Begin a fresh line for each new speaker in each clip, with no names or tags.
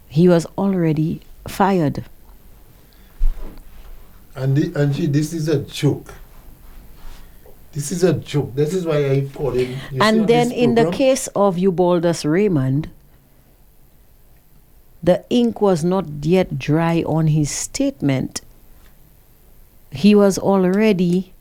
he was already fired.
And this is a joke. This is a joke. This is why I call him.
And then in the case of Eubaldus Raymond, the ink was not yet dry on his statement. He was already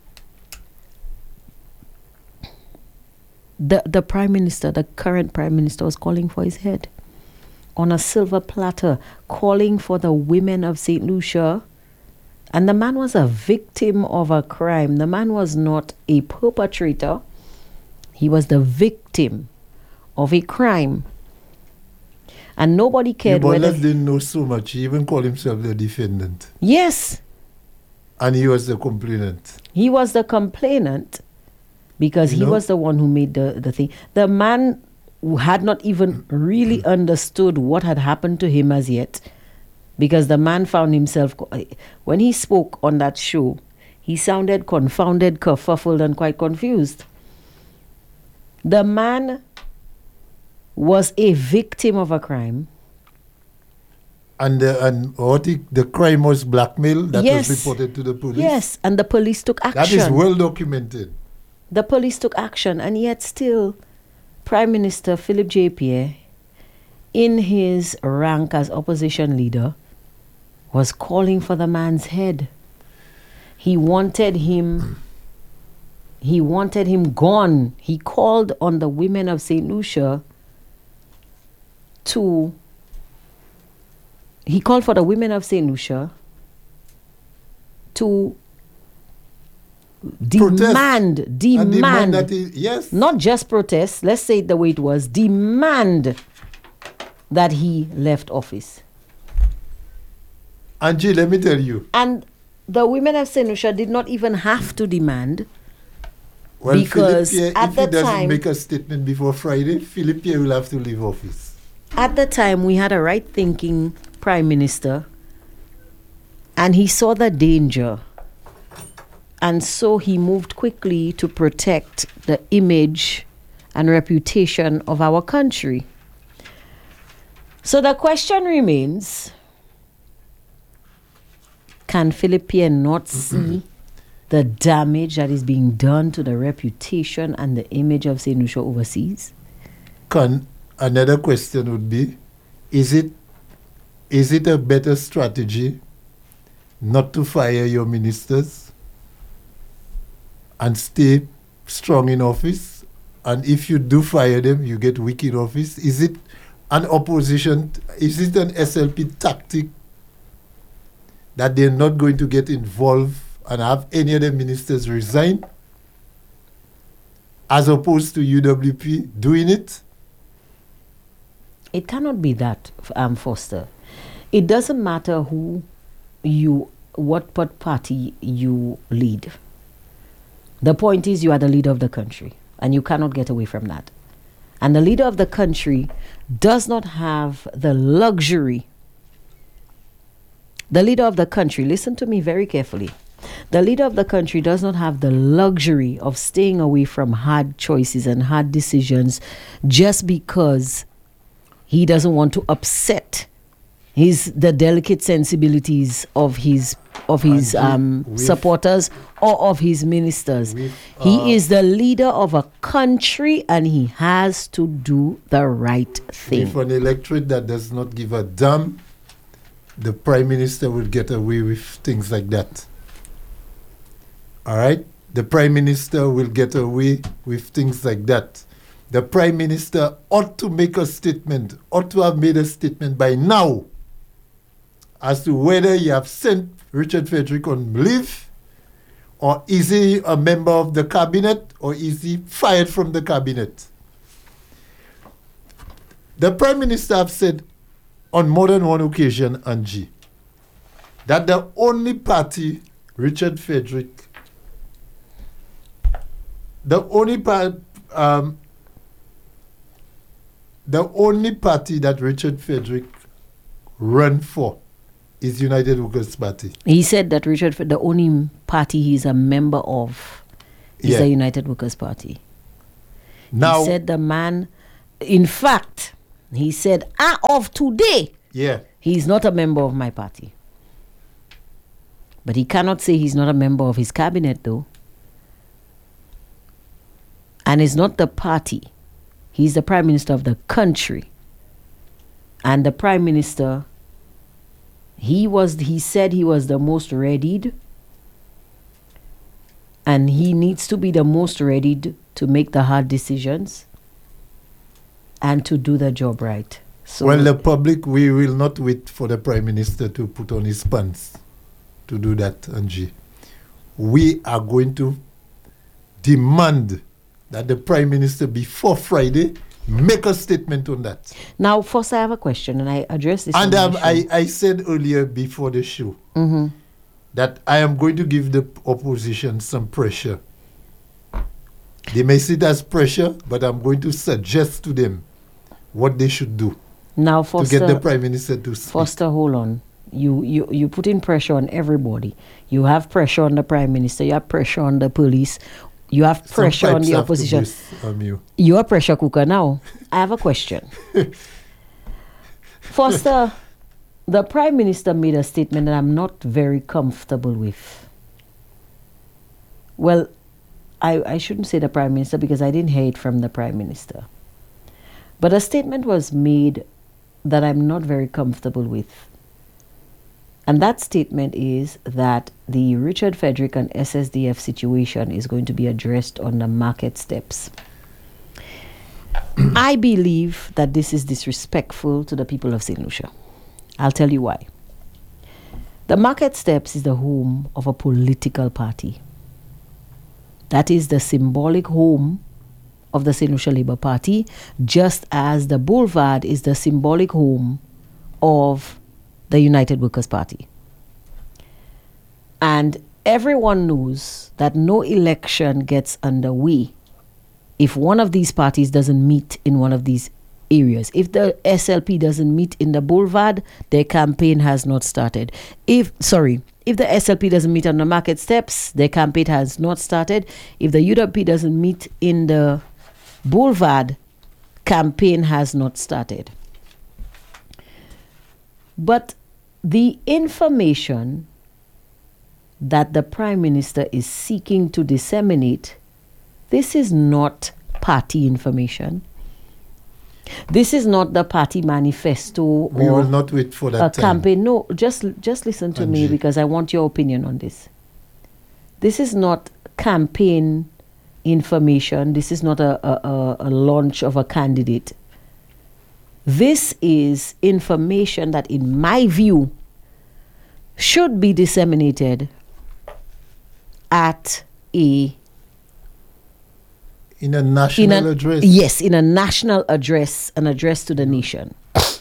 the prime minister, the current prime minister, was calling for his head on a silver platter, calling for the women of St. Lucia. And the man was a victim of a crime. The man was not a perpetrator. He was the victim of a crime. And nobody cared whether...
Eubaldus didn't know so much. He even called himself the defendant.
Yes.
And he was the complainant.
He was the complainant because he was the one who made the thing. The man who had not even really understood what had happened to him as yet, because the man found himself, when he spoke on that show, he sounded confounded, kerfuffled, and quite confused. The man was a victim of a crime.
And the crime was blackmail that was reported to the police?
Yes, and the police took action.
That is well documented.
The police took action, and yet still, Prime Minister Philip J. Pierre, in his rank as opposition leader, was calling for the man's head. He wanted him gone. He called on the women of St. Lucia he called for the women of St. Lucia to demand
that yes,
not just protest, let's say it the way it was, demand that he left office.
Angie, let me tell you.
And the women of St. Lucia did not even have to demand.
Well,
because
Philip Pierre,
at
if
the
he doesn't
time,
make a statement before Friday, Philip Pierre will have to leave office.
At the time, we had a right-thinking prime minister, and he saw the danger. And so he moved quickly to protect the image and reputation of our country. So the question remains, can Philip Pierre not see the damage that is being done to the reputation and the image of St. Lucia overseas?
Another question would be, is it a better strategy not to fire your ministers and stay strong in office? And if you do fire them, you get weak in office. Is it an SLP tactic that they're not going to get involved and have any of the ministers resign, as opposed to UWP doing it?
It cannot be that, Foster. It doesn't matter what party you lead. The point is, you are the leader of the country, and you cannot get away from that. And the leader of the country does not have the luxury. The leader of the country, listen to me very carefully. The leader of the country does not have the luxury of staying away from hard choices and hard decisions just because he doesn't want to upset the delicate sensibilities of his supporters or of his ministers. He is the leader of a country, and he has to do the right thing.
If an electorate that does not give a damn, the prime minister will get away with things like that. All right? The prime minister will get away with things like that. The prime minister ought to make a statement, ought to have made a statement by now as to whether he have sent Richard Frederick on leave, or is he a member of the cabinet, or is he fired from the cabinet. The prime minister have said on more than one occasion, Angie, that the only party Richard Frederick, the only party that Richard Frederick ran for is United Workers' Party.
He said that the only party he's a member of is the United Workers' Party.
Now,
he said the man, in fact, he said, of today,
Yeah.
He's not a member of my party. But he cannot say he's not a member of his cabinet, though. And it's not the party. He's the Prime Minister of the country. And the Prime Minister, he said he was the most readied. And he needs to be the most readied to make the hard decisions and to do the job right. So
Well, the public, we will not wait for the Prime Minister to put on his pants to do that, Angie. We are going to demand that the Prime Minister, before Friday, make a statement on that.
now, first, I have a question, and I address this.
And
on the show.
I said earlier before the show
Mhm.
that I am going to give the opposition some pressure. They may see it as pressure, but I'm going to suggest to them what they should do
Now,
to get the Prime Minister to speak.
Foster, hold on. You putting pressure on everybody. You have pressure on the Prime Minister. You have pressure on the police. You have
Some
pressure on
pipes
the
have to
opposition.
burst on you.
You're a pressure cooker now. I have a question. Foster, the Prime Minister made a statement that I'm not very comfortable with. Well, I shouldn't say the Prime Minister because I didn't hear it from the Prime Minister. But a statement was made that I'm not very comfortable with. And that statement is that the Richard Frederick and SSDF situation is going to be addressed on the market steps. I believe that this is disrespectful to the people of St. Lucia. I'll tell you why. The market steps is the home of a political party. That is the symbolic home of the St. Lucia Labour Party, just as the Boulevard is the symbolic home of the United Workers' Party. And everyone knows that no election gets underway if one of these parties doesn't meet in one of these areas. If the SLP doesn't meet in the Boulevard, their campaign has not started. If the SLP doesn't meet on the market steps, their campaign has not started. If the UWP doesn't meet in the Boulevard, campaign has not started. But the information that the Prime Minister is seeking to disseminate, this is not party information. This is not the party manifesto
We
or
will not wait for
a
that time.
campaign. No, just listen to me
Angie.
because I want your opinion on this. This is not campaign information. This is not a launch of a candidate. This is information that, in my view, should be disseminated at
In a national address.
Yes, in a national address, an address to the nation.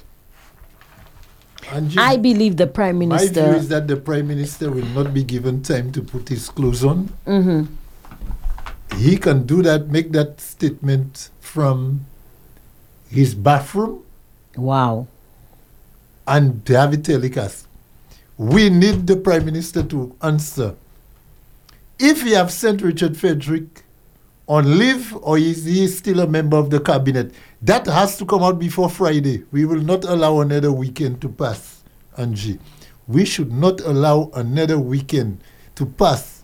Angie,
I believe the Prime
my
Minister.
view is that the Prime Minister will not be given time to put his clothes on.
Mhm.
He can do that, make that statement from his bathroom
Wow.
and have it telecast. We need the Prime Minister to answer. If he have sent Richard Frederick on leave or is he still a member of the cabinet, that has to come out before Friday. We will not allow another weekend to pass, Angie. We should not allow another weekend to pass.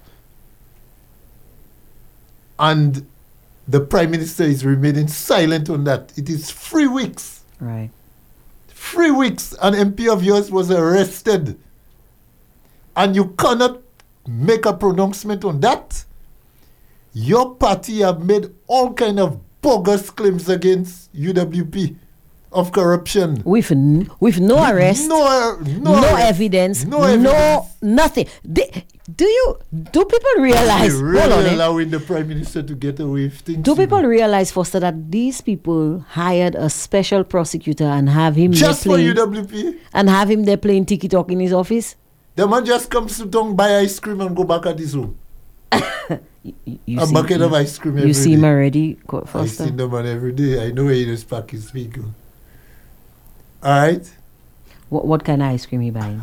And the Prime Minister is remaining silent on that. It is 3 weeks.
Right.
3 weeks, an MP of yours was arrested. And you cannot make a pronouncement on that. Your party have made all kind of bogus claims against UWP of corruption.
With no arrest,
No
evidence,
no evidence.
nothing. Do people realize?
They
hold on,
really
eh?
allowing the Prime Minister to get away with things.
Do
you
people
know.
realize, Foster, that these people hired a special prosecutor and have him
Just
there
for
playing,
UWP?
and have him there playing tiki talk in his office?
The man just comes to town, buy ice cream and go back at his home.
You
A bucket of ice cream every
You see him
day.
already,
I
Foster?
see the man every day. I know he just pack his vehicle. All right?
What kind of ice cream he buying?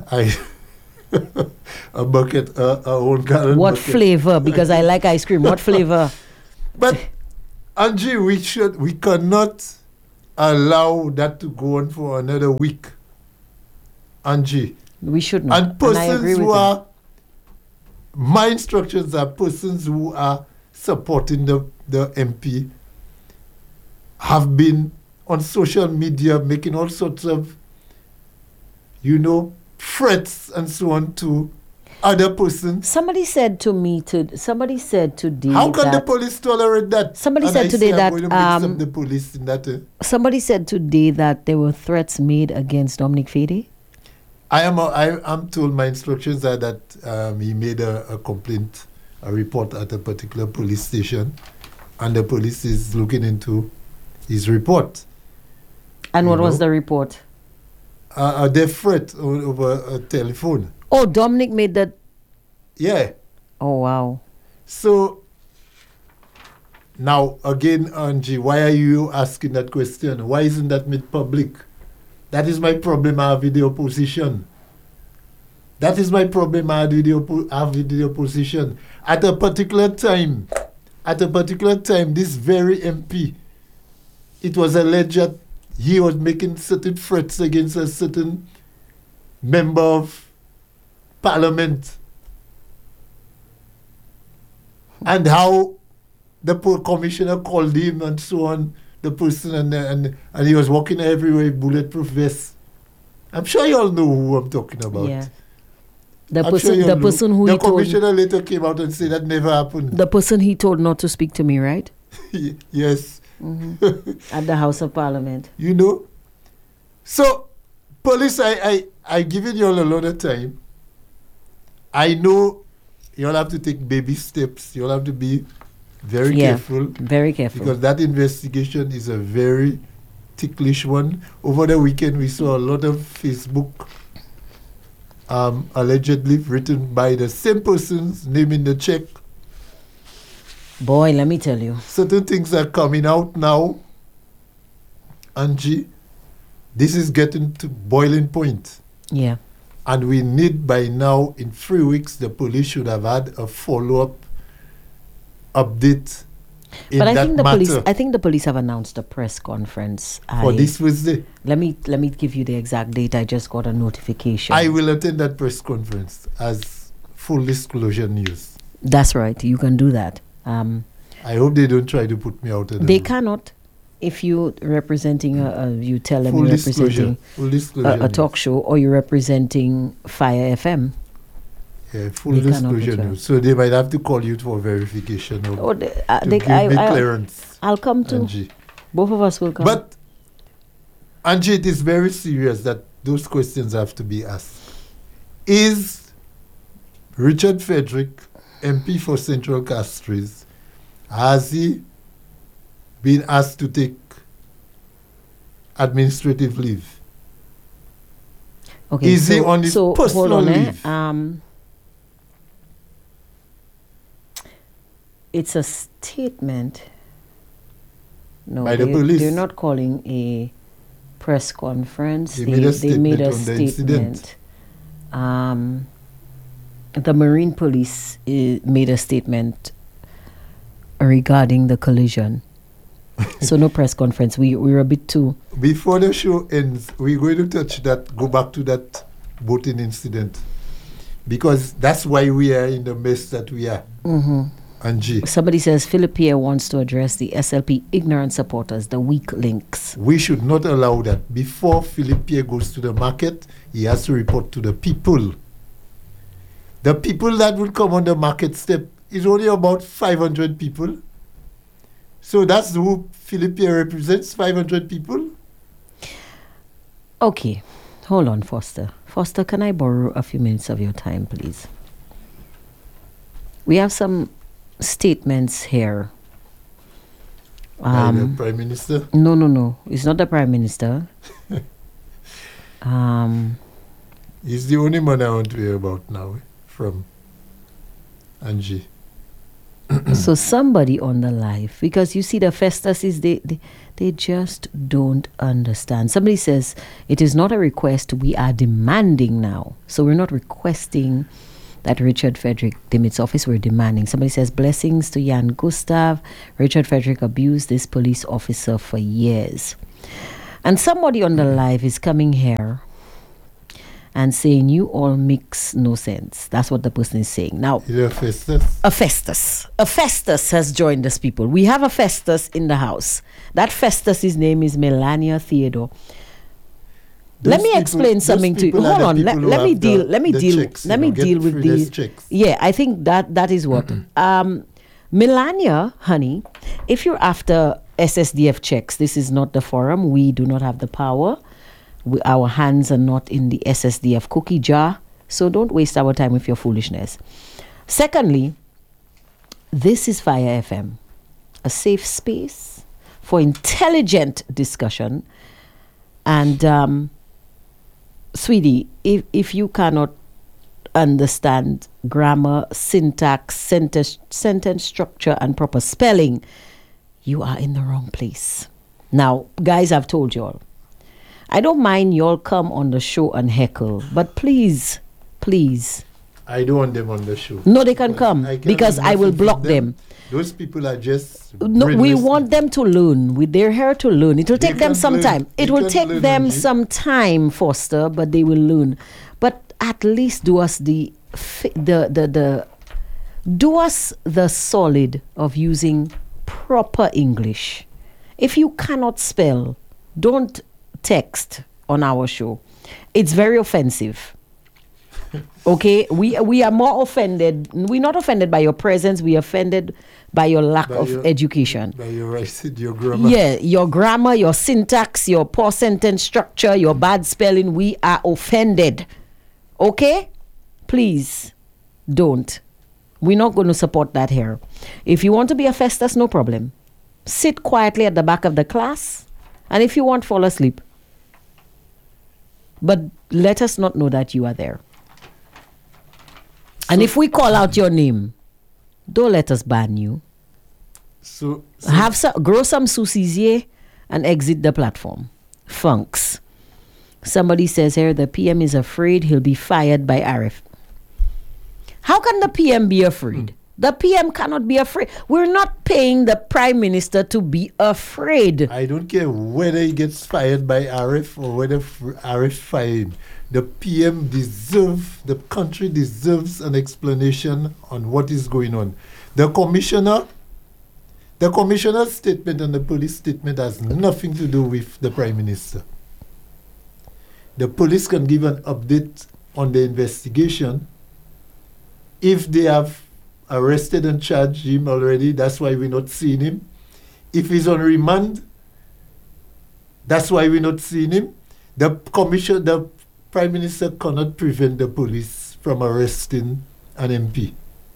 A bucket, a whole gallon
What
bucket.
flavor? Because I like ice cream. What flavor?
But Angie, we cannot allow that to go on for another week. Angie.
We should not.
And persons
I agree with
who
you.
are, my instructions are persons who are supporting the MP have been on social media making all sorts of, threats and so on to other persons.
Somebody said today
How can the
that
police tolerate that?
Somebody
And
said
I
today
say
that,
I'm going to mix up the police in that.
somebody said today that there were threats made against Dominic Fede.
I'm told my instructions are that he made a complaint, a report at a particular police station, and the police is looking into his report.
And what was
know?
the report?
A death threat over a telephone.
Oh, Dominic made that.
Yeah.
Oh, wow.
So, now, again, Angie, why are you asking that question? Why isn't that made public? That is my problem I have with the opposition. That is my problem I have with the opposition. At a particular time, this very MP, it was alleged that he was making certain threats against a certain member of parliament. And how the commissioner called him and so on, the person, and he was walking everywhere with bulletproof vest. I'm sure you all know who I'm talking about.
Yeah. The
I'm
person,
sure you
the
all know.
person who
the
he told,
commissioner later came out and said that never happened.
the person he told not to speak to me, right?
Yes.
At the House of Parliament.
So, police, I given you all a lot of time. I know you all have to take baby steps. You all have to be very careful.
Very careful.
Because that investigation is a very ticklish one. Over the weekend, we saw a lot of Facebook allegedly written by the same persons, name in the check.
Boy, let me tell you.
Certain things are coming out now. Angie, this is getting to boiling point.
Yeah.
And we need by now, in 3 weeks, the police should have had a follow-up update in
But
that matter.
I think the police have announced a press conference.
For this Wednesday.
Let me give you the exact date. I just got a notification.
I will attend that press conference as full disclosure news.
That's right. You can do that.
I hope they don't try to put me out of the
They
room.
cannot. If you're representing you tell them
Full
you're
disclosure.
representing
Full disclosure
a talk show, or you're representing Fire FM.
Yeah, full
They cannot
disclosure
put you out.
news. So they might have to call you for verification or
Or
to give me clearance.
I'll come too.
Angie.
Both of us will come.
But Angie, it is very serious that those questions have to be asked. Is Richard Frederick, MP for Central Castries, has he been asked to take administrative leave?
okay,
is he on his
hold
personal
on,
leave?
It's a statement. No,
By the police?
they're not calling a press conference.
They made a statement on the incident.
The Marine Police made a statement regarding the collision. So no press conference. We're a bit too.
Before the show ends, we're going to go back to that boating incident. Because that's why we are in the mess that we are. Angie.
Somebody says Philip Pierre wants to address the SLP ignorant supporters, the weak links.
We should not allow that. Before Philip Pierre goes to the market, he has to report to the people. The people that will come on the market step is only about 500 people. So that's who Philip Pierre represents, 500 people.
Okay, hold on, Foster. Foster, can I borrow a few minutes of your time, please? We have some statements here.
By the Prime Minister.
No. It's not the Prime Minister.
He's the only man I want to hear about now from Angie.
So somebody on the live, because you see the Festus is they just don't understand. Somebody says it is not a request, we are demanding now. So we're not requesting that Richard Frederick demits office, we're demanding. Somebody says blessings to Jan Gustav. Richard Frederick abused this police officer for years. And somebody on the live is coming here and saying you all makes no sense. That's what the person is saying. Now, Festus has joined us, people. We have a Festus in the house. That Festus's name is Melania Theodore. Let me explain something to you. Hold on. Let me deal with the. Yeah, I think that is what. Melania, honey, if you're after SSDF checks, this is not the forum. We do not have the power. Our hands are not in the SSDF cookie jar. So don't waste our time with your foolishness. Secondly, this is Fire FM, a safe space for intelligent discussion. And, sweetie, if you cannot understand grammar, syntax, sentence structure, and proper spelling, you are in the wrong place. Now, guys, I've told y'all, I don't mind y'all come on the show and heckle, but please,
I don't want them on the show.
No, they can come because I will block them.
Those people are just...
No, we want them to learn. They're here to learn. It will take them some time. It will take them some time, Foster, but they will learn. But at least do us the solid of using proper English. If you cannot spell, don't text on our show. It's very offensive. Okay, we are more offended. We're not offended by your presence. We're offended by your lack of education.
By your grammar.
Yeah, your grammar, your syntax, your poor sentence structure, your bad spelling. We are offended. Okay? Please, don't. We're not going to support that here. If you want to be a Festus, no problem. Sit quietly at the back of the class. And if you want, fall asleep. But let us not know that you are there. And if we call out your name, don't let us ban you.
So
grow some soucier and exit the platform. Funks. Somebody says here the PM is afraid he'll be fired by Arif. How can the PM be afraid? The PM cannot be afraid. We're not paying the Prime Minister to be afraid.
I don't care whether he gets fired by Arif or whether Arif fired him. The PM the country deserves an explanation on what is going on. The commissioner's statement and the police statement has nothing to do with the Prime Minister. The police can give an update on the investigation. If they have arrested and charged him already, that's why we're not seeing him. If he's on remand, that's why we're not seeing him. The Prime Minister cannot prevent the police from arresting an MP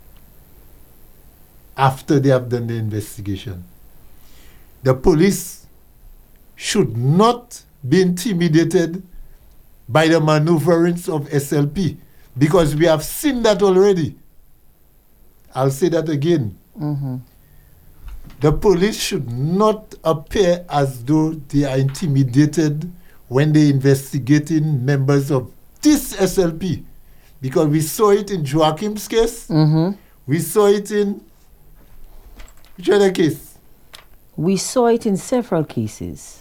after they have done the investigation. The police should not be intimidated by the maneuverings of SLP because we have seen that already. I'll say that again.
Mm-hmm.
The police should not appear as though they are intimidated when they're investigating members of this SLP. Because we saw it in Joachim's case.
Mm-hmm.
We saw it in... Which other case?
We saw it in several cases.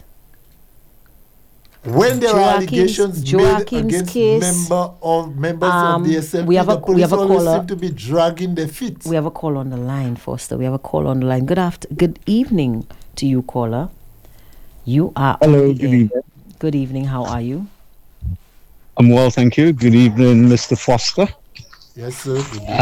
When there are allegations made against members of the SLP, the police always seem to be dragging their feet.
We have a call on the line, Foster. We have a call on the line. Good evening to you, caller. You are...
Hello, good evening.
Good evening. How are you?
I'm well, thank you. Good evening, Mr. Foster.
Yes, sir.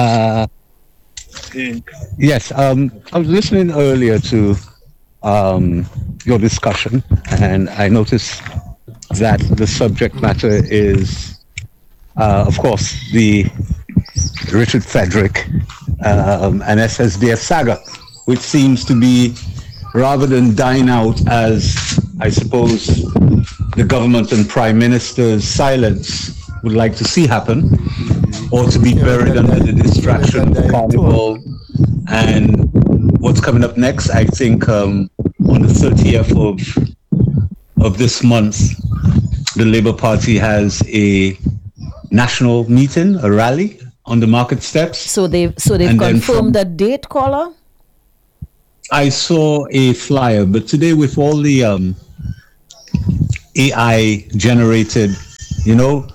Yes, I was listening earlier to your discussion, and I noticed that the subject matter is, of course, the Richard Frederick and SSDF saga, which seems to be, rather than dying out as, I suppose, the government and Prime Minister's silence would like to see happen, or to be buried under the distraction of Carnival and what's coming up next. I think on the 30th of this month, the Labour Party has a national meeting, a rally on the market steps.
So they've confirmed the date, caller?
I saw a flyer, but today with all the AI generated,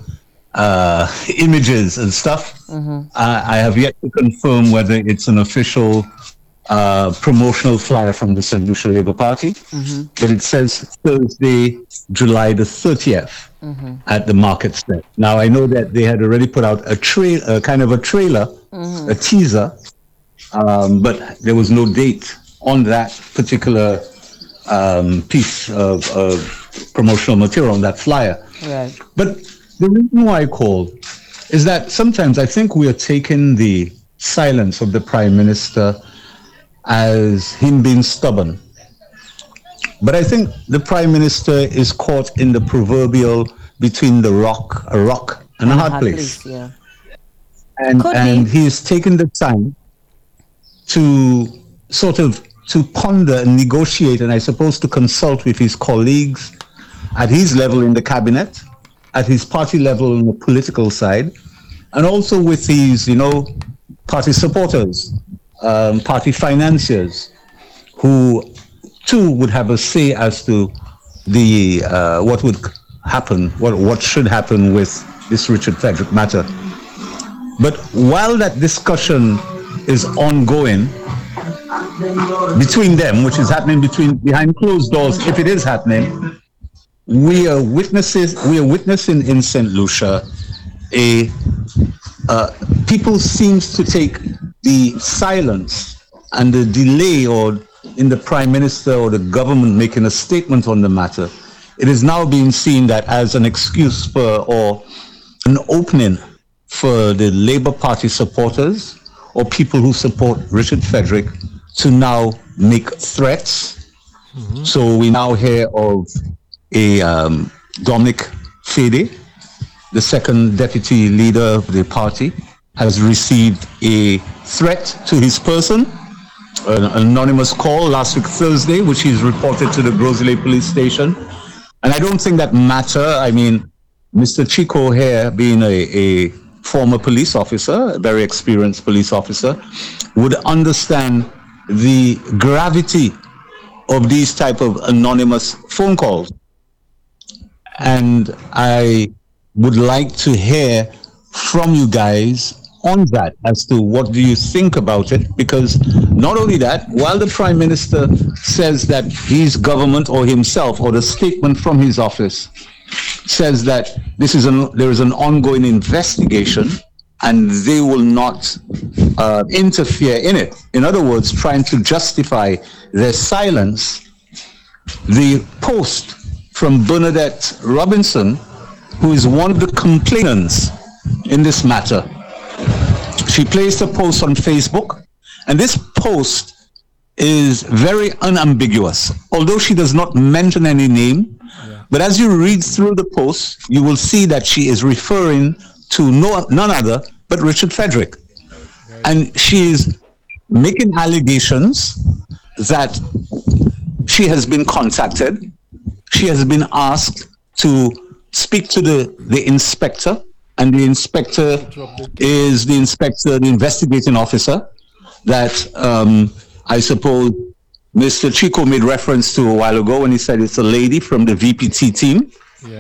images and stuff. I have yet to confirm whether it's an official promotional flyer from the St. Lucia Labour Party, but it says Thursday, July the 30th at the market step. Now, I know that they had already put out a kind of a trailer, a teaser, but there was no date on that particular piece of promotional material on that flyer.
Right.
But the reason why I called is that sometimes I think we are taking the silence of the Prime Minister as him being stubborn. But I think the Prime Minister is caught in the proverbial between a rock and a hard place.
Yeah.
And he is taking the time to sort of to ponder and negotiate, and I suppose to consult with his colleagues at his level in the cabinet, at his party level on the political side, and also with his, party supporters, party financiers, who too would have a say as to the what would happen, what should happen with this Richard Frederick matter. But while that discussion is ongoing between them, which is happening behind closed doors, if it is happening, we are witnessing in St. Lucia people seems to take the silence and the delay or in the Prime Minister or the government making a statement on the matter. It is now being seen that as an excuse for or an opening for the Labour Party supporters or people who support Richard Frederick to now make threats. So we now hear of a Dominic Fede, the second deputy leader of the party, has received a threat to his person, an anonymous call last week Thursday, which he's reported to the Grosley police station. And I don't think that matter. I mean, Mr. Chico here, being a former police officer, a very experienced police officer, would understand the gravity of these type of anonymous phone calls. And I would like to hear from you guys on that as to what do you think about it, because not only that, while the Prime Minister says that his government or himself or the statement from his office says that there is an ongoing investigation and they will not interfere in it. In other words, trying to justify their silence. The post from Bernadette Robinson, who is one of the complainants in this matter, she placed a post on Facebook, and this post is very unambiguous, although she does not mention any name. But as you read through the post, you will see that she is referring to none other but Richard Frederick. And she is making allegations that she has been contacted. She has been asked to speak to the inspector, and the inspector is the investigating officer that I suppose Mr. Chico made reference to a while ago when he said it's a lady from the VPT team.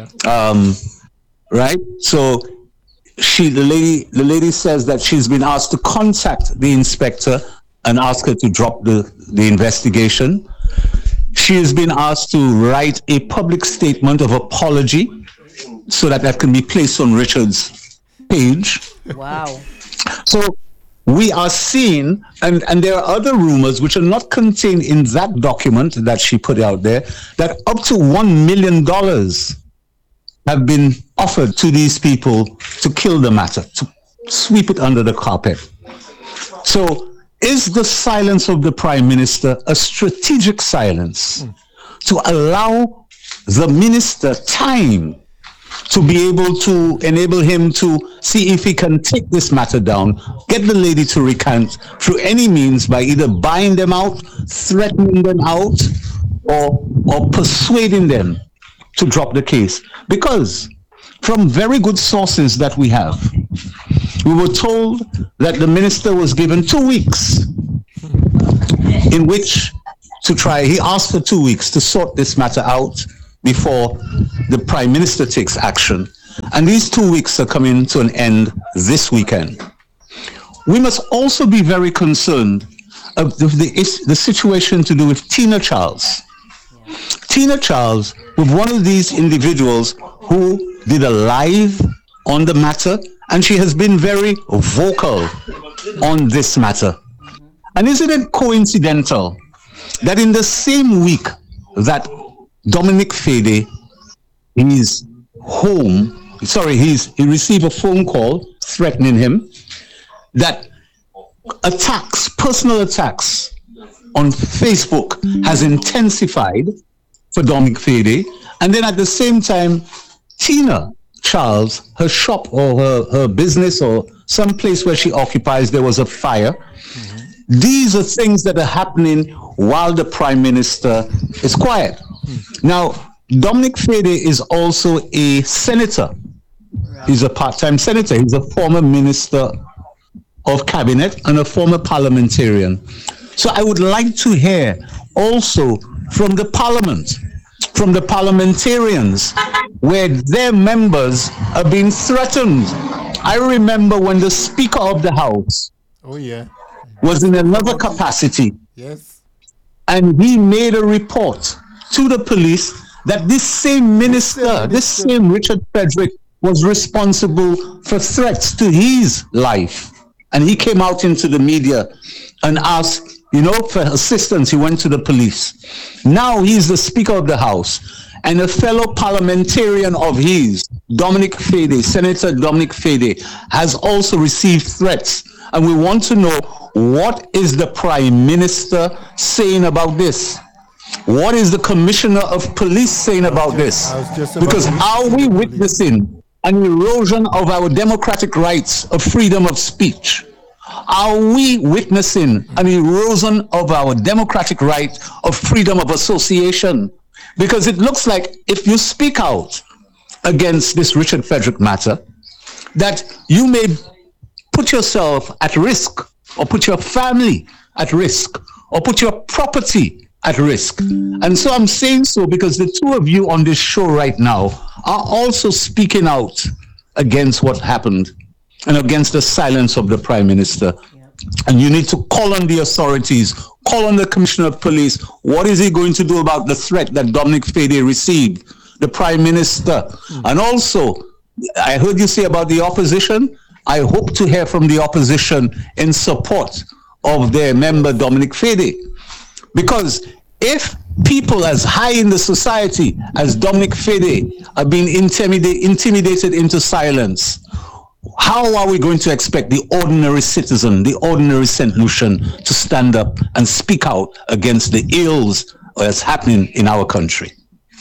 Right? So the lady says that she's been asked to contact the inspector and ask her to drop the investigation. She has been asked to write a public statement of apology so that can be placed on Richard's page.
Wow.
So we are seeing, and there are other rumors which are not contained in that document that she put out there, that up to $1 million have been offered to these people to kill the matter, to sweep it under the carpet. So is the silence of the Prime Minister a strategic silence to allow the minister time to be able to enable him to see if he can take this matter down, get the lady to recant through any means by either buying them out, threatening them out, or persuading them to drop the case? Because from very good sources that we have, we were told that the minister was given 2 weeks in which to try. He asked for 2 weeks to sort this matter out before the Prime Minister takes action. And these 2 weeks are coming to an end this weekend. We must also be very concerned of the situation to do with Tina Charles. Tina Charles was one of these individuals who did a live on the matter, and she has been very vocal on this matter. And isn't it coincidental that in the same week that Dominic Fede, he received a phone call threatening him, that personal attacks on Facebook has intensified for Dominic Fede, and then at the same time, Tina Charles, her shop or her business or some place where she occupies, there was a fire. Mm-hmm. These are things that are happening while the Prime Minister is quiet. Mm-hmm. Now, Dominic Fede is also a senator. Right. He's a part-time senator. He's a former minister of cabinet and a former parliamentarian. So I would like to hear also from the parliament, from the parliamentarians, where their members are being threatened. I remember when the Speaker of the House was in another capacity.
Yes.
And he made a report to the police that this same minister, this same Richard Frederick, was responsible for threats to his life. And he came out into the media and asked, for assistance. He went to the police. Now he's the Speaker of the House, and a fellow parliamentarian of his, Dominic Fede, Senator Dominic Fede, has also received threats. And we want to know, what is the Prime Minister saying about this? What is the Commissioner of Police saying about this? Because are we witnessing an erosion of our democratic rights of freedom of speech? Are we witnessing an erosion of our democratic right of freedom of association? Because it looks like if you speak out against this Richard Frederick matter, that you may put yourself at risk, or put your family at risk, or put your property at risk. And so I'm saying so because the two of you on this show right now are also speaking out against what happened and against the silence of the Prime Minister. Yep. And you need to call on the authorities, call on the Commissioner of Police. What is he going to do about the threat that Dominic Fede received, the Prime Minister? And also, I heard you say about the opposition. I hope to hear from the opposition in support of their member, Dominic Fede. Because if people as high in the society as Dominic Fede are being intimidated into silence, how are we going to expect the ordinary citizen, the ordinary St. Lucian, to stand up and speak out against the ills that's happening in our country?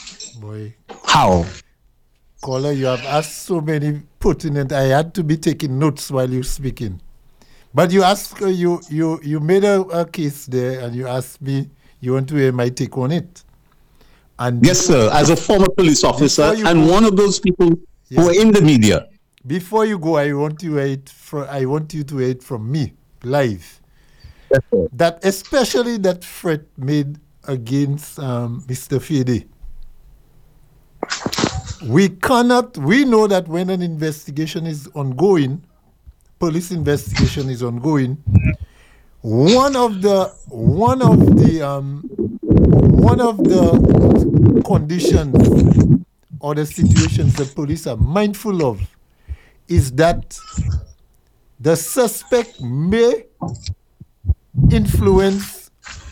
Boy.
How?
Caller, you have asked so many pertinent. I had to be taking notes while you're speaking. But you asked, you made a case there, and you asked me, you want to hear my take on it. And
yes, sir. As a former police officer and one of those people who are in the media.
Before you go, I want you to hear it from me live.
Yes, sir.
That especially that threat made against Mr. Fede. We know that when an investigation is ongoing, police investigation is ongoing, one of the conditions or the situations the police are mindful of is that the suspect may influence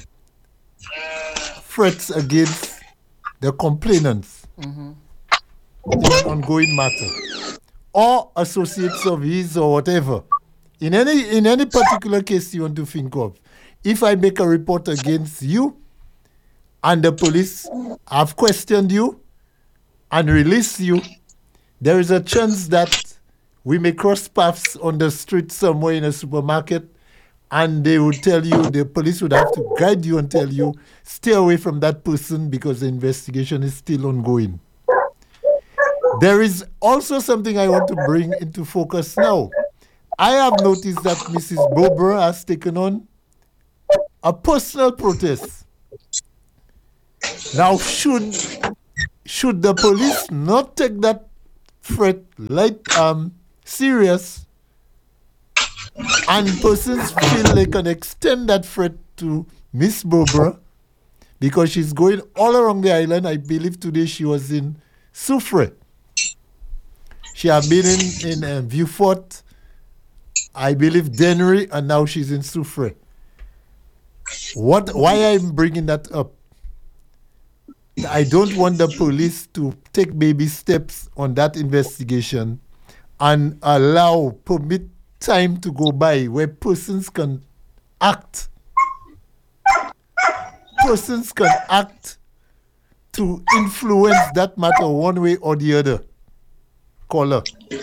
threats against the complainants in an ongoing matter, or associates of his or whatever. In any particular case you want to think of, if I make a report against you and the police have questioned you and release you, there is a chance that we may cross paths on the street somewhere in a supermarket, and they would tell you, the police would have to guide you and tell you, stay away from that person because the investigation is still ongoing. There is also something I want to bring into focus now. I have noticed that Mrs. Bober has taken on a personal protest. Now, should the police not take that threat light serious, and persons feel they can extend that threat to Miss Barbara because she's going all around the island. I believe today she was in Soufrière. She had been in Vieux-Fort, I believe Dennery, and now she's in Soufrière. Why I'm bringing that up? I don't want the police to take baby steps on that investigation and permit time to go by where persons can act. Persons can act to influence that matter one way or the other. Caller.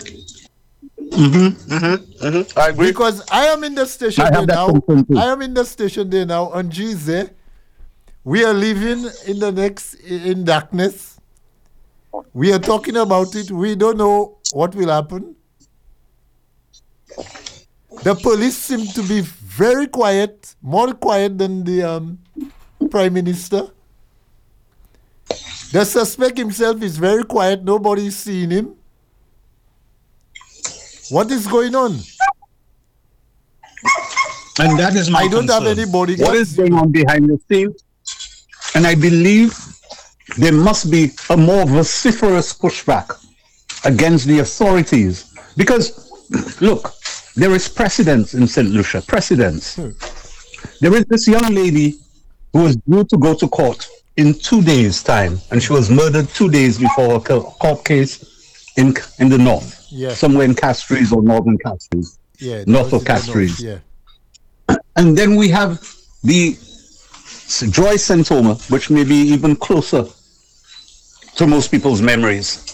I agree.
Because I am in the station there now. I am in the station there now on GZ. We are living in darkness. We are talking about it. We don't know what will happen. The police seem to be very quiet, more quiet than the Prime Minister. The suspect himself is very quiet. Nobody is seeing him. What is going on?
And that is my
I don't
concern.
have anybody.
What is going on behind the scenes? And I believe there must be a more vociferous pushback against the authorities. Because, look, there is precedence in St. Lucia. Precedence. There is this young lady who was due to go to court in 2 days' time, and she was murdered 2 days before a court case in the north.
Yeah.
Somewhere in Castries or northern Castries.
Yeah,
north of Castries.
Yeah.
And then we have the Joy Santoma, which may be even closer to most people's memories,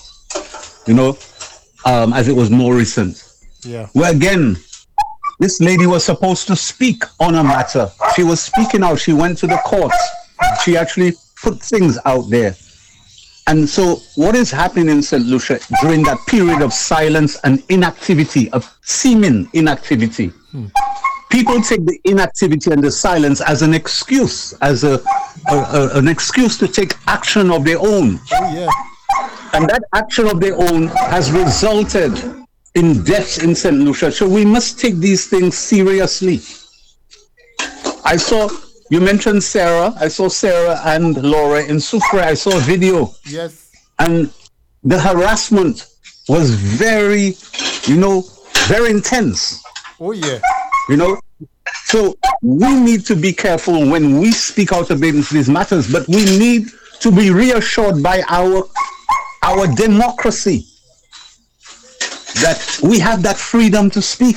as it was more recent.
Yeah.
Where again, this lady was supposed to speak on a matter. She was speaking out. She went to the courts. She actually put things out there. And so what is happening in St. Lucia during that period of silence and inactivity, of seeming inactivity? People take the inactivity and the silence as an excuse, as an excuse to take action of their own.
Oh, yeah.
And that action of their own has resulted in deaths in St. Lucia. So we must take these things seriously. You mentioned Sarah. I saw Sarah and Laura in Soufrière. I saw a video.
Yes.
And the harassment was very, very intense.
Oh, yeah.
So we need to be careful when we speak out against these matters, but we need to be reassured by our democracy that we have that freedom to speak.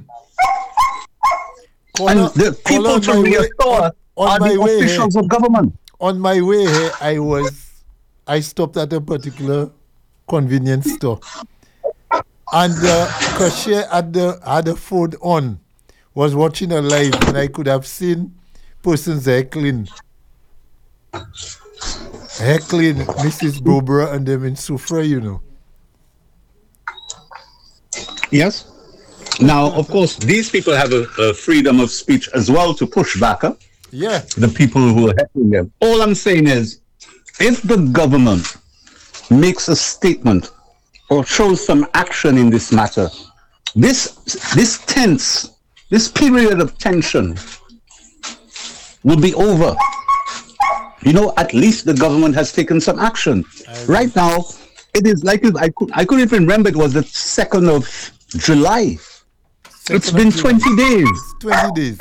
And the people to reassure are the officials of government.
On my way here, I stopped at a particular convenience store, and the cashier had the phone on, was watching a live, and I could have seen persons heckling Mrs. Barbara and them in Soufrière,
Yes. Now, of course, these people have a freedom of speech as well to push back.
Yeah.
The people who are heckling them. All I'm saying is, if the government makes a statement or shows some action in this matter, this period of tension will be over. At least the government has taken some action. Right now, it is like I couldn't even remember. It was the 2nd of July. It's been 20 days.
20 days.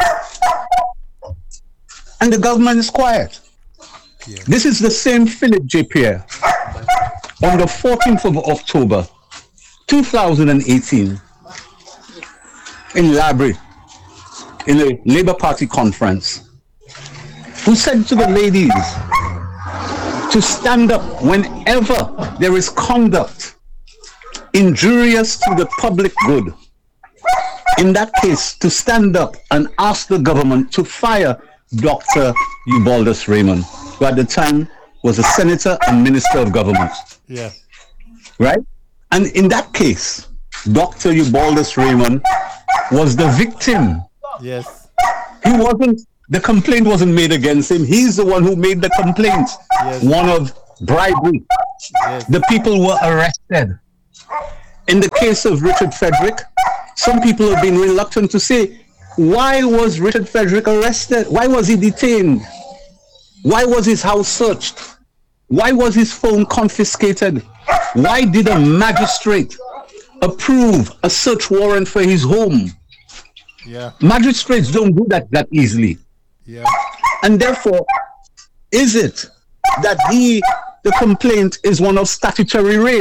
And the government is quiet. Yeah. This is the same Philip J. Pierre. On the 14th of October, 2018, in Labrie, in a Labour Party conference, who said to the ladies to stand up whenever there is conduct injurious to the public good. In that case, to stand up and ask the government to fire Dr. Eubaldus Raymond, who at the time was a senator and minister of government.
Yeah.
Right? And in that case, Dr. Eubaldus Raymond was the victim.
Yes.
The complaint wasn't made against him. He's the one who made the complaint.
Yes.
One of bribery.
Yes.
The people were arrested. In the case of Richard Frederick, some people have been reluctant to say, why was Richard Frederick arrested? Why was he detained? Why was his house searched? Why was his phone confiscated? Why did a magistrate approve a search warrant for his home?
Yeah.
Magistrates don't do that easily.
Yeah.
And therefore, is it that the complaint is one of statutory rape?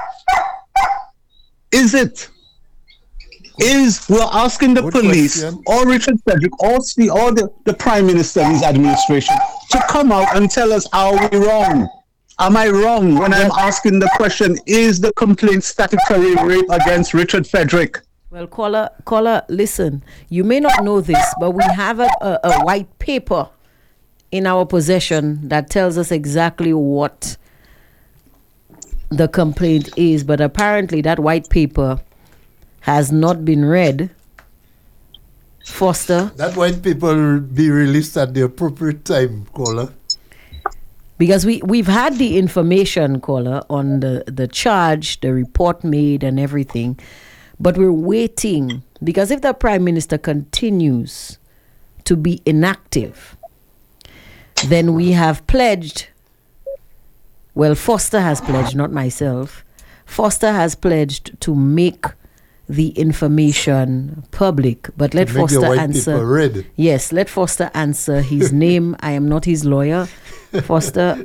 Is it? We're asking the
Good
police
question.
or Richard Frederick or the Prime Minister and his administration to come out and tell us, are we wrong? Am I wrong when I'm asking the question, is the complaint statutory rape against Richard Frederick?
Well, caller, listen, you may not know this, but we have a white paper in our possession that tells us exactly what the complaint is, but apparently that white paper has not been read. Foster?
That white paper will be released at the appropriate time, caller.
Because we've had the information, caller, on the charge, the report made and everything, but we're waiting, because if the Prime Minister continues to be inactive, then we have pledged, well, Foster has pledged, not myself, Foster has pledged to make the information public, but let Foster answer. Yes, let Foster answer his name. I am not his lawyer. Foster.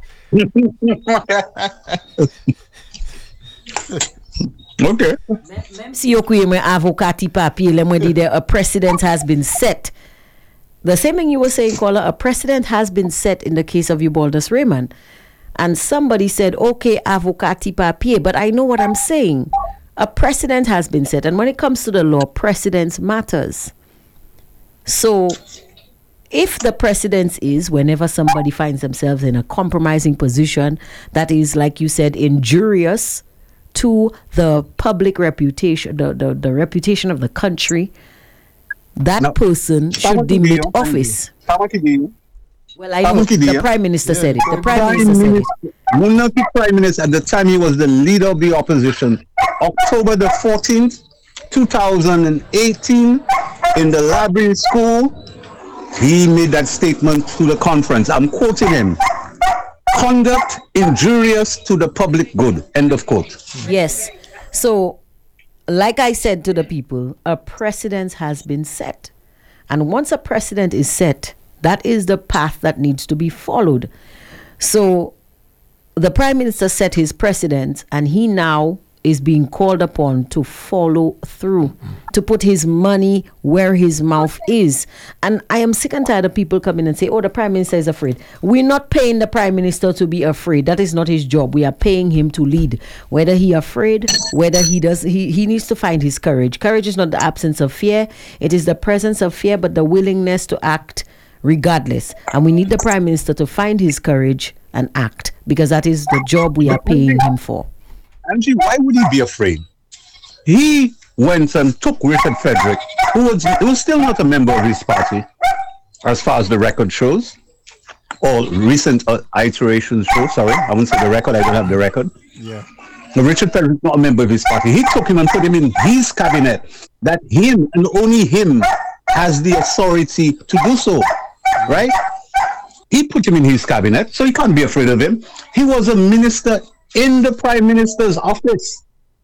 Okay.
Même si yo kouye mwen avokati papier, le mwen di a precedent has been set. The same thing you were saying, caller, a precedent has been set in the case of Eubaldus Raymond. And somebody said, okay, avokati papier, but I know what I'm saying. A precedent has been set. And when it comes to the law, precedence matters. So if the precedence is whenever somebody finds themselves in a compromising position that is, like you said, injurious to the public reputation, the reputation of the country, that person should demit office. Well, I know the Prime Minister said it. The Prime Minister said it.
Munaki Prime Minister, at the time he was the leader of the opposition, October the 14th, 2018, in the library school, he made that statement to the conference. I'm quoting him. Conduct injurious to the public good. End of quote.
Yes. So, like I said to the people, a precedent has been set. And once a precedent is set, that is the path that needs to be followed. So, the Prime Minister set his precedent, and he now is being called upon to follow through, to put his money where his mouth is. And I am sick and tired of people coming and say, oh, the Prime Minister is afraid. We're not paying the Prime Minister to be afraid. That is not his job. We are paying him to lead. Whether he afraid, whether he does, he needs to find his courage. Courage is not the absence of fear. It is the presence of fear, but the willingness to act regardless. And we need the Prime Minister to find his courage and act, because that is the job we are paying him for.
Angie, why would he be afraid? He went and took Richard Frederick, who was still not a member of his party, as far as the record shows, or recent iterations show. Sorry, I won't say the record, I don't have the record.
Yeah.
But Richard Frederick is not a member of his party. He took him and put him in his cabinet, that him and only him has the authority to do so, right? He put him in his cabinet, so he can't be afraid of him. He was a minister in the Prime Minister's office.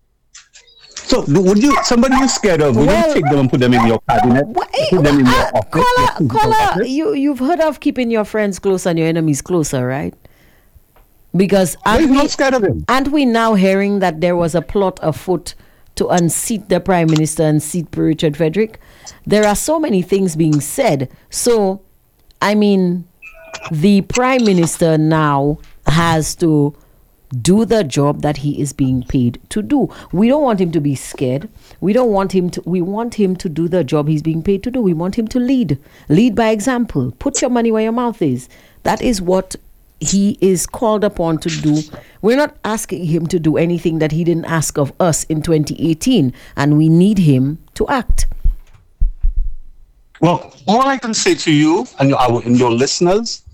So would you, somebody you're scared of, would you take them and put them in your cabinet? Put them in your office?
Caller, you've heard of keeping your friends close and your enemies closer, right? Because
aren't we not scared of him?
Aren't we now hearing that there was a plot afoot to unseat the Prime Minister and seat Richard Frederick? There are so many things being said. So, I mean, the Prime Minister now has to do the job that he is being paid to do. We don't want him to be scared. We want him to do the job he's being paid to do. We want him to lead by example. Put your money where your mouth is. That is what he is called upon to do. We're not asking him to do anything that he didn't ask of us in 2018, and we need him to act.
Well, all I can say to you and your listeners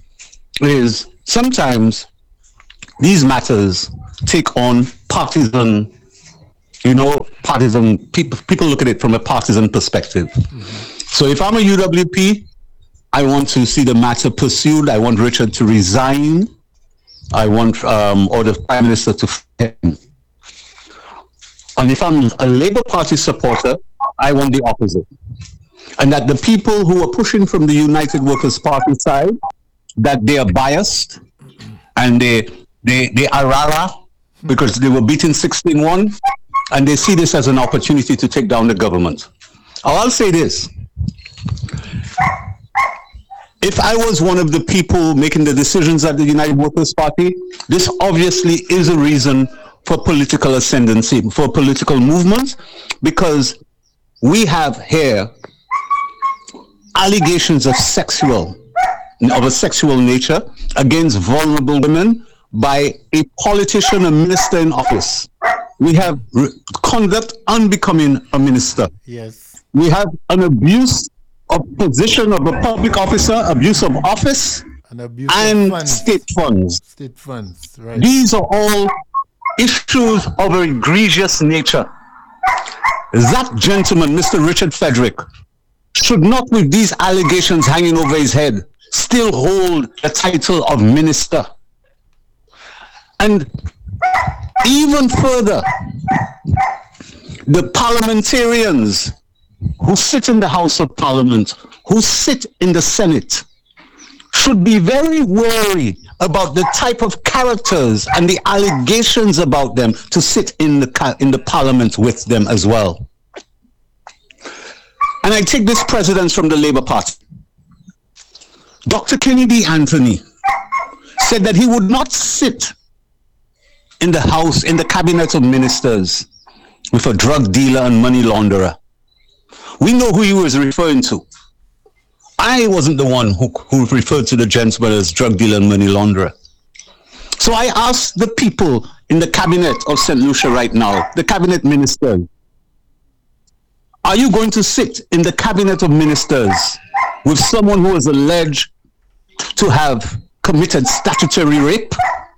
is sometimes these matters take on partisan partisan people look at it from a partisan perspective. So if I'm a UWP, I want to see the matter pursued. I want Richard to resign. I want or the Prime Minister to fire him. And if I'm a Labour Party supporter, I want the opposite. And that the people who are pushing from the United Workers' Party side, that they are biased and they are rara because they were beaten 16-1, and they see this as an opportunity to take down the government. I'll say this. If I was one of the people making the decisions at the United Workers' Party, this obviously is a reason for political ascendancy, for political movements, because we have here allegations of a sexual nature against vulnerable women by a politician, a minister in office. We have conduct unbecoming a minister.
Yes.
We have an abuse of position of a public officer, abuse of office, and state funds.
State funds, right.
These are all issues of an egregious nature. That gentleman, Mr. Richard Frederick, should not, with these allegations hanging over his head, still hold the title of minister. And even further, the parliamentarians who sit in the House of Parliament, who sit in the Senate, should be very wary about the type of characters and the allegations about them to sit in the Parliament with them as well. And I take this precedence from the Labour Party. Dr. Kennedy Anthony said that he would not sit in the House, in the Cabinet of Ministers, with a drug dealer and money launderer. We know who he was referring to. I wasn't the one who referred to the gentleman as drug dealer and money launderer. So I asked the people in the Cabinet of St. Lucia right now, the Cabinet Ministers, are you going to sit in the Cabinet of Ministers with someone who is alleged to have committed statutory rape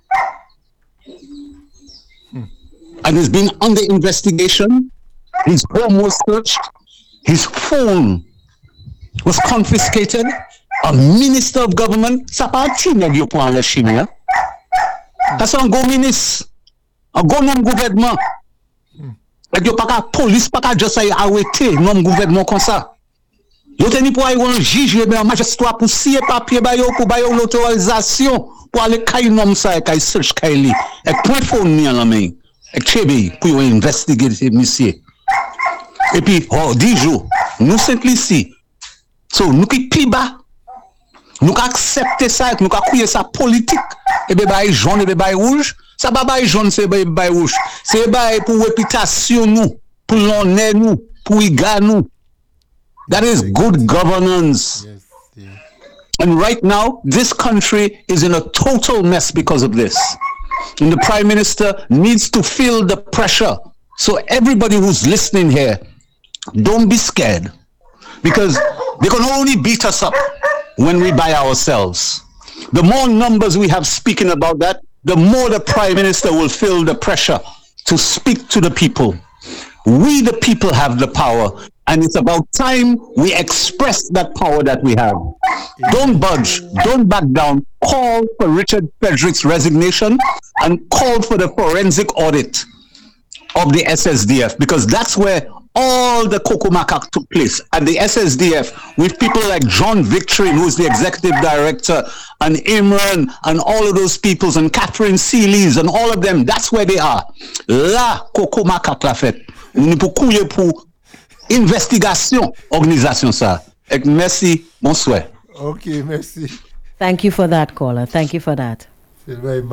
and is being under investigation? His home was searched, his phone was confiscated, a minister of government, ça pas ti nèg yo pour aller chimia. That's un go ministre, un go nom gouvernement. Et yo pas ka police pas ka just say arrêter nom gouvernement comme ça. Yo teni pour aller un juge ben magistrat pour signer papier ba yo pour ba yo l'autorisation pour aller kay nom ça et kay search kay li. Et point phone ni en la main. Et chebe pour investiguer monsieur. Et puis, 10 jours, nous sommes ici. So, nous qui piba, nous accepter ça, nous couiller ça politique, et bien, bail jaune, et bien, bail rouge. Ça, bail jaune, c'est bail rouge. C'est bail pour réputation, nous, pour l'honneur, nous, pour iga, nous. That is good governance.
Yes, yeah.
And right now, this country is in a total mess because of this. And the Prime Minister needs to feel the pressure. So everybody who's listening here, don't be scared, because they can only beat us up when we by ourselves. The more numbers we have speaking about that, the more the Prime Minister will feel the pressure to speak to the people. We, the people, have the power, and it's about time we express that power that we have. Don't budge, don't back down. Call for Richard Frederick's resignation and call for the forensic audit of the SSDF, because that's where all the Cocomacaque took place, at the SSDF, with people like John Victorine, who is the executive director, and Imran, and all of those peoples, and Catherine Seelys, and all of them. That's where they are. La Cocomacaque la fête. Nous pour couiller pour investigation, organisation ça. Et merci, bonsoir.
Okay, merci.
Thank you for that, caller. Thank you for that.
No,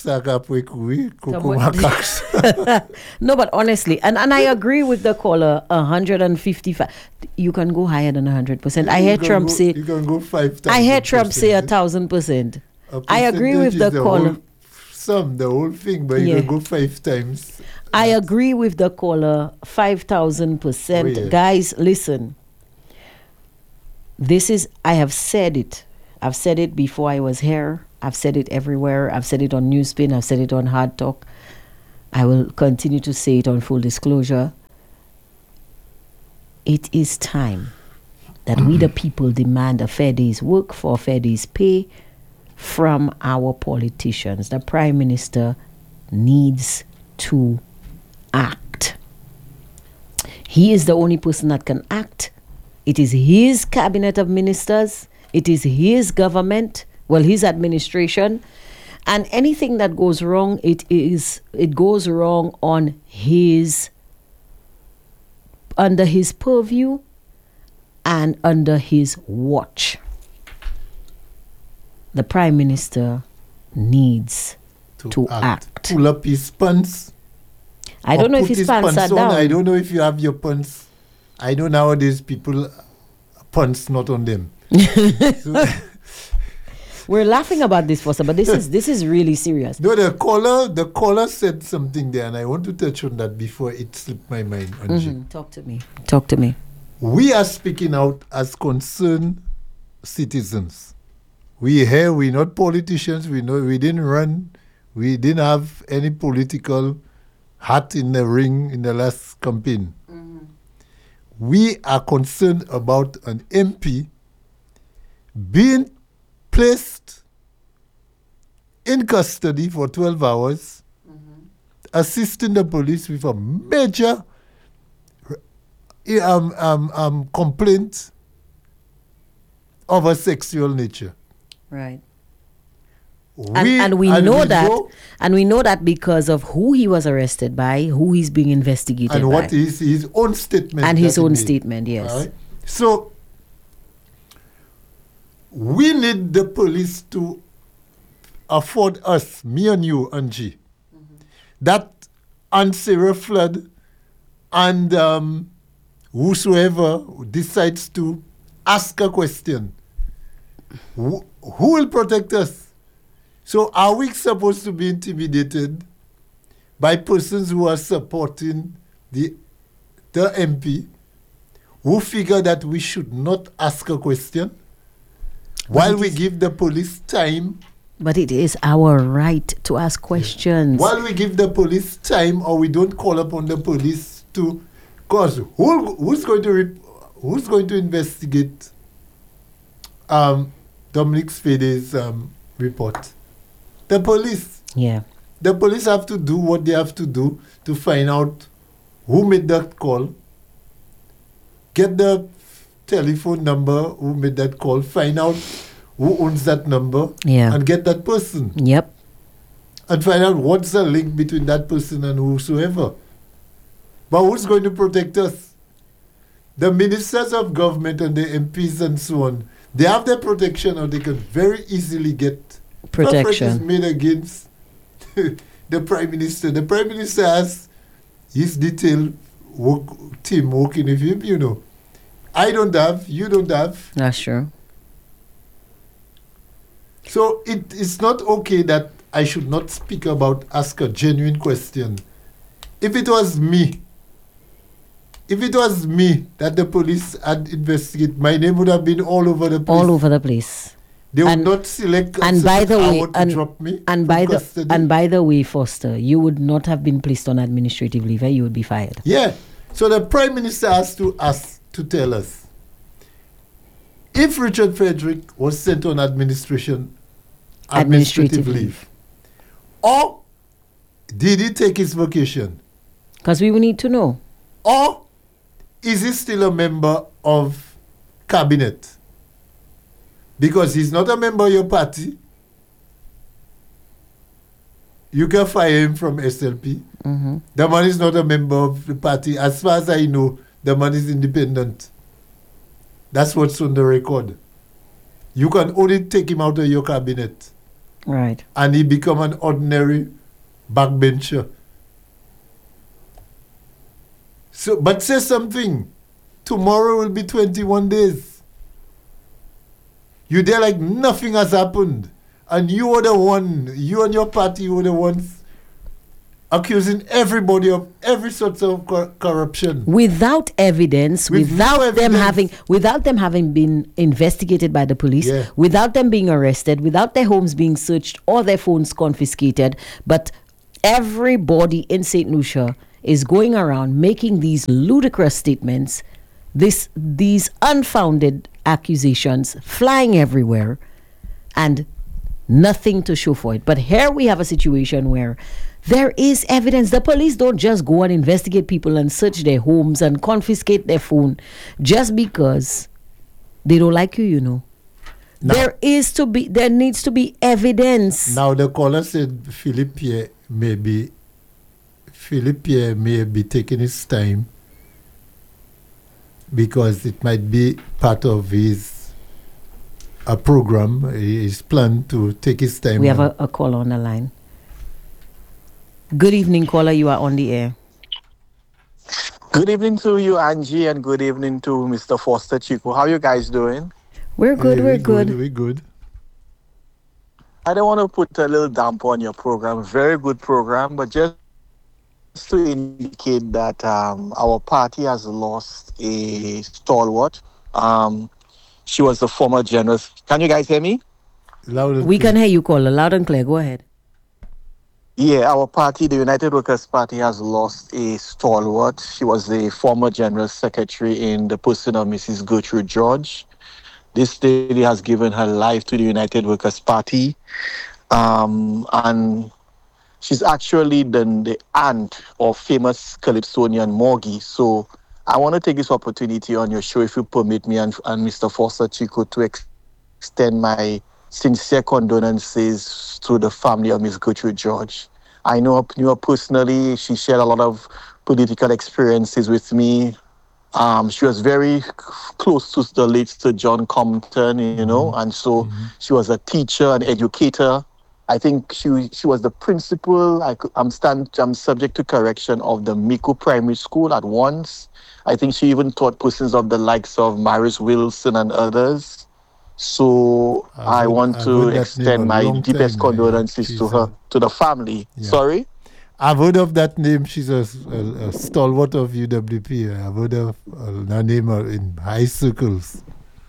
but honestly, and I agree with the caller, 155. You can go higher than 100%. I hear Trump say,
you can go 5 times.
I hear Trump say 1,000%. I agree with the caller.
The whole thing, but you can go 5 times.
I agree with the caller, 5,000%.
Oh, yeah.
Guys, listen. I have said it. I've said it before I was here. I've said it everywhere. I've said it on Newspin. I've said it on Hard Talk. I will continue to say it on full disclosure. It is time that we the people demand a fair day's work for a fair day's pay from our politicians. The Prime Minister needs to act. He is the only person that can act. It is his cabinet of ministers. It is his government, his administration. And anything that goes wrong, it goes wrong under his purview and under his watch. The Prime Minister needs to act.
Pull up his pants.
I don't know if his pants are down.
I don't know if you have your pants. I know nowadays people pants not on them. So
we're laughing about this, Foster, but this is really serious.
No, the caller said something there, and I want to touch on that before it slipped my mind.
Talk to me.
We are speaking out as concerned citizens. We're not politicians. We didn't run. We didn't have any political hat in the ring in the last campaign. We are concerned about an MP being placed in custody for 12 hours, assisting the police with a major complaint of a sexual nature.
Right. And we know that because of who he was arrested by, who he's being investigated
and
by.
what is his own statement.
And his own statement, yes.
Right? So, we need the police to afford us, me and you, Angie, that and Sarah Flood and whosoever decides to ask a question, who will protect us? So are we supposed to be intimidated by persons who are supporting the MP, who figure that we should not ask a question, while we give the police time?
But it is our right to ask questions.
While we give the police time, or we don't call upon the police to, because who's going to investigate Dominic Spade's report? The police.
Yeah.
The police have to do what they have to do to find out who made that call, get the telephone number who made that call, find out who owns that number, and get that person.
Yep.
And find out what's the link between that person and whosoever. But who's going to protect us? The ministers of government and the MPs and so on, they have their protection, or they can very easily get
protection
is made against the Prime Minister. The Prime Minister has his detailed team working with him, you know. I don't have, you don't have.
That's true.
So it's not okay that I should not speak about, ask a genuine question. If it was me that the police had investigated, my name would have been all over the place.
All over the place.
They would not select
and by the way,
to drop me
and by the way, Foster, you would not have been placed on administrative leave. You would be fired.
Yeah. So the Prime Minister has to tell us, if Richard Frederick was sent on administrative leave, or did he take his vacation?
Because we will need to know.
Or is he still a member of cabinet? Because he's not a member of your party. You can fire him from SLP. The man is not a member of the party. As far as I know, the man is independent. That's what's on the record. You can only take him out of your cabinet.
Right.
And he become an ordinary backbencher. So, but say something. Tomorrow will be 21 days. You're there like nothing has happened. And you are the one, you and your party were the ones accusing everybody of every sort of corruption.
Without evidence, without them having been investigated by the police, without them being arrested, without their homes being searched or their phones confiscated, but everybody in St. Lucia is going around making these ludicrous statements, these unfounded accusations flying everywhere, and nothing to show for it. But here we have a situation where there is evidence. The police don't just go and investigate people and search their homes and confiscate their phone just because they don't like you, Now, there needs to be evidence.
Now the caller said Philippe Pierre may be taking his time because it might be part of a program. His plan to take his time.
We have a caller on the line. Good evening, caller. You are on the air.
Good evening to you, Angie, and good evening to Mr. Foster Chico. How are you guys doing?
We're good.
We're good.
I don't want to put a little damper on your program. Very good program, but just to indicate that our party has lost a stalwart. She was the former general. Can you guys hear me?
We can hear you, caller. Loud and clear. Go ahead.
Yeah, our party, the United Workers' Party, has lost a stalwart. She was the former general secretary in the person of Mrs. Gertrude George. This lady has given her life to the United Workers' Party. And she's actually the aunt of famous Calypsonian Morgie. So I want to take this opportunity on your show, if you permit me, and Mr. Foster Chico, to extend my sincere condolences to the family of Miss Gertrude George. I know her personally. She shared a lot of political experiences with me. She was very close to the late Sir John Compton, and so she was a teacher, an educator. I think she was the principal. I'm subject to correction of the Miko Primary School at once. I think she even taught persons of the likes of Maris Wilson and others. So I want to extend my deepest condolences to her, to the family. Yeah. Sorry?
I've heard of that name. She's a stalwart of UWP. I've heard of her name in high circles.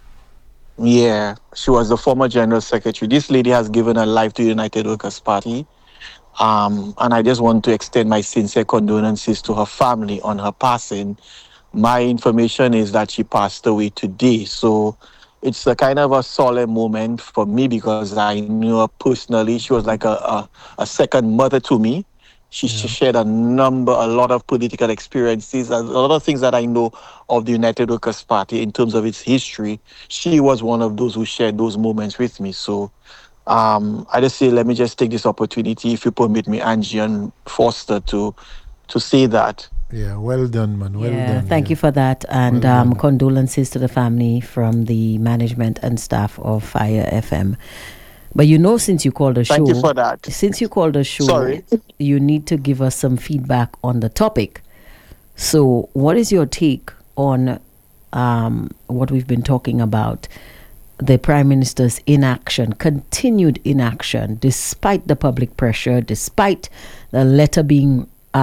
Yeah, she was the former general secretary. This lady has given her life to the United Workers' Party. And I just want to extend my sincere condolences to her family on her passing. My information is that she passed away today. So it's a kind of a solemn moment for me because I knew her personally. She was like a second mother to me. She shared a lot of political experiences, a lot of things that I know of the United Workers' Party in terms of its history. She was one of those who shared those moments with me. So I just say, let me just take this opportunity, if you permit me, Angie and Foster, to say that.
Yeah, well done, man. Well done.
Thank you for that. And condolences to the family from the management and staff of Fire FM. But since you called the show...
Thank you for that.
Since you called the show,
sorry,
you need to give us some feedback on the topic. So what is your take on what we've been talking about? The Prime Minister's inaction, continued inaction, despite the public pressure, despite the letter being...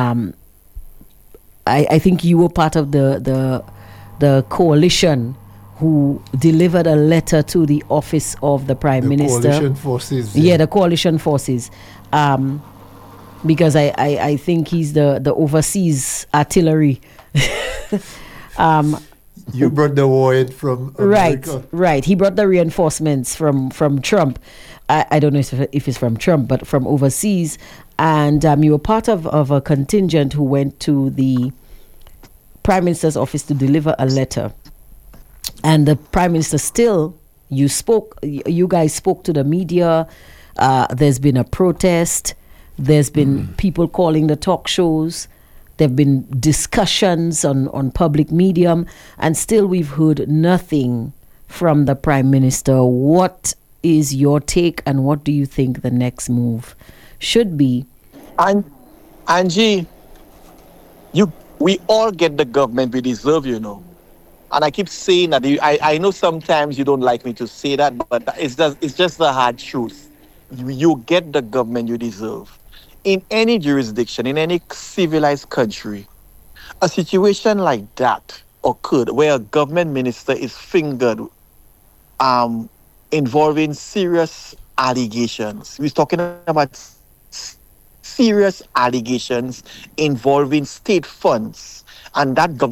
I think you were part of the coalition who delivered a letter to the office of the Prime Minister.
The coalition forces.
Yeah, the coalition forces. Because I think he's the overseas artillery.
You brought the war in from America.
Right. He brought the reinforcements from Trump. I don't know if it's from Trump, but from overseas. And you were part of a contingent who went to the Prime Minister's office to deliver a letter. And the Prime Minister you guys spoke to the media. There's been a protest. There's been people calling the talk shows. There have been discussions on public medium. And still we've heard nothing from the Prime Minister. What is your take and what do you think the next move should be?
Angie, we all get the government we deserve, And I keep saying that. I know sometimes you don't like me to say that, but it's just the hard truth. You get the government you deserve. In any jurisdiction, in any civilized country, a situation like that occurred where a government minister is fingered involving serious allegations. We're talking about serious allegations involving state funds, and that